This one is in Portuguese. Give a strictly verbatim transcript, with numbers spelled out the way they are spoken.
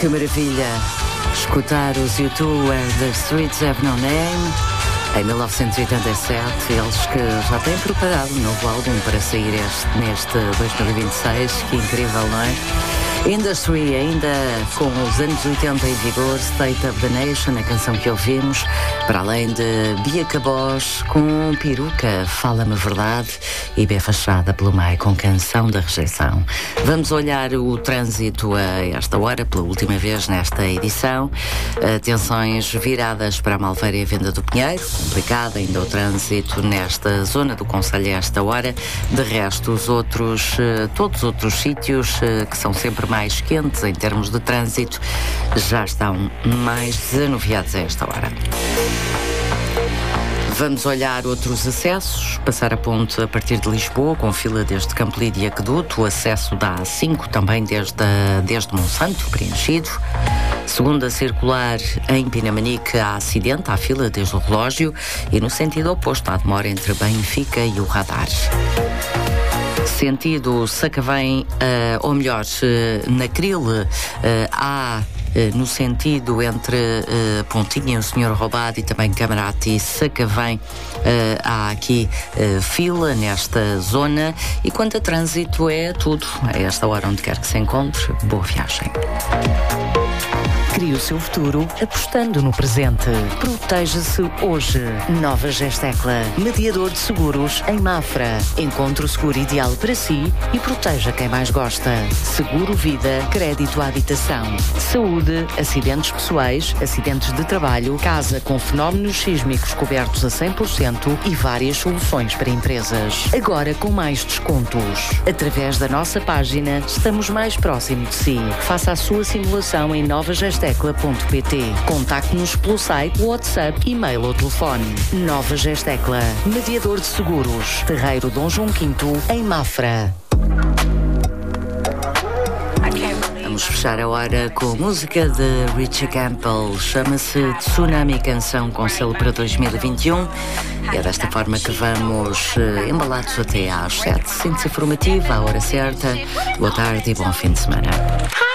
Que maravilha escutar os U dois Where the Streets Have No Name. Em mil novecentos e oitenta e sete, eles que já têm preparado um novo álbum para sair este, neste dois mil e vinte e seis. Que incrível, não é? Industry, ainda com os anos oitenta em vigor, State of the Nation, a canção que ouvimos, para além de Bia Cabós com Peruca, Fala-me a Verdade, e Bé Fachada pelo meio com Canção da Rejeição. Vamos olhar o trânsito a esta hora, pela última vez nesta edição. Atenções viradas para a Malveira e a Venda do Pinheiro, complicado ainda o trânsito nesta zona do concelho a esta hora. De resto, os outros, todos os outros sítios que são sempre mais quentes em termos de trânsito já estão mais desanuviados a esta hora. Vamos olhar outros acessos, passar a ponte a partir de Lisboa, com fila desde Campolide e Aqueduto, o acesso da A cinco também desde, a, desde Monsanto, preenchido. Segunda circular em Pinamanique, há acidente, há fila desde o relógio, e no sentido oposto há demora entre Benfica e o Radar. Sentido Sacavém, uh, ou melhor, uh, na Cril, uh, há uh, no sentido entre uh, Pontinha e o Senhor Roubado e também Camarate e Sacavém, uh, há aqui uh, fila nesta zona. E quanto a trânsito é tudo, a esta hora onde quer que se encontre, boa viagem. Crie o seu futuro apostando no presente. Proteja-se hoje. Nova Gestecla, mediador de seguros em Mafra. Encontre o seguro ideal para si e proteja quem mais gosta. Seguro Vida, crédito à habitação, saúde, acidentes pessoais, acidentes de trabalho, casa com fenómenos sísmicos cobertos a cem por cento e várias soluções para empresas. Agora com mais descontos. Através da nossa página, estamos mais próximo de si. Faça a sua simulação em Nova Gestecla. Gestecla ponto pt. Contacte-nos pelo site, WhatsApp, e-mail ou telefone. Nova Gestecla, mediador de seguros. Terreiro Dom João quinto, em Mafra. Vamos fechar a hora com a música de Richie Campbell. Chama-se Tsunami, canção com selo para dois mil e vinte e um. E é desta forma que vamos uh, embalados até às sete. Síntese informativa, à hora certa. Boa tarde e bom fim de semana.